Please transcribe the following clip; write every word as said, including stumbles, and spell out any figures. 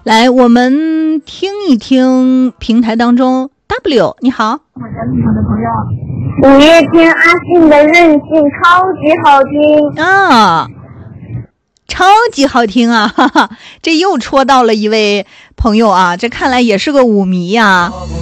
来，我们听一听平台当中 W， 你好。 五月天阿信的任性超级好听啊，超级好听啊，哈哈，这又戳到了一位朋友啊，这看来也是个舞迷呀、啊。